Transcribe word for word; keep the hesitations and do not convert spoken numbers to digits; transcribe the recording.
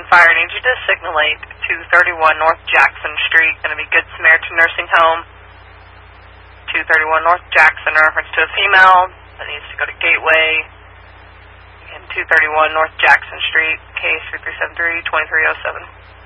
Fire, I need you to signalate two thirty-one North Jackson Street, going to be Good Samaritan Nursing Home. two thirty-one North Jackson, in reference to a female that needs to go to Gateway. And two thirty-one North Jackson Street, case three three seven three, two three zero seven.